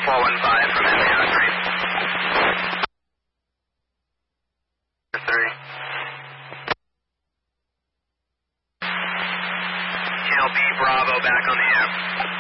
415 from Indiana 3. 3. Channel B Bravo back on the air.